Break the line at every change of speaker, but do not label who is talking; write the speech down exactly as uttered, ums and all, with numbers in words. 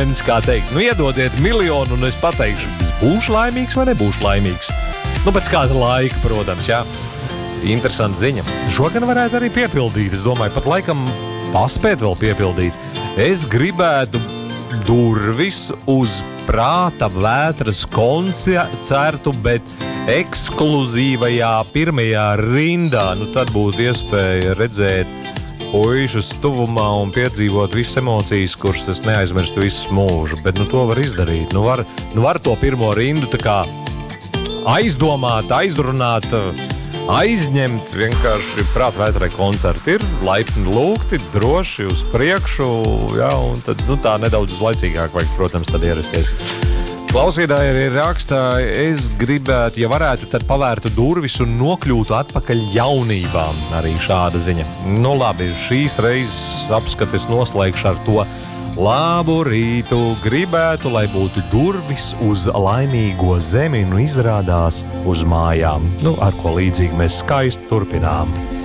eksperiments, kā teikt. Nu, iedodiet miljonu, un es pateikšu, es būšu laimīgs vai nebūšu laimīgs. Nu, pēc kāda laika, protams, jā. Interesanta ziņa. Šo gan varētu arī piepildīt. Es domāju, pat laikam paspēt vēl piepildīt. Es gribētu durvis uz Prāta vētras koncertu, bet ekskluzīvajā pirmajā rindā. Nu, tad būtu iespēja redzēt puišus tuvumā un piedzīvot visas emocijas, kuras es neaizmirstu visu mūžu. Bet nu, to var izdarīt. Nu, var, nu, var to pirmo rindu tā kā aizdomāt, aizrunāt, aizņemt. Vienkārši Prāta vētrai koncerti ir laipni lūgti, droši uz priekšu, jā, un tad nu, tā nedaudz laicīgāk vajag, protams, tad ierasties. Klausītāji arī rakstā, es gribētu, ja varētu, tad pavērtu durvis un nokļūtu atpakaļ jaunībām. Arī šāda ziņa. Nu labi, šīs reizes apskates noslēgšu ar to labu rītu. Gribētu, lai būtu durvis uz laimīgo zemi un izrādās uz mājām. Nu, ar ko līdzīgi mēs skaisti turpinām.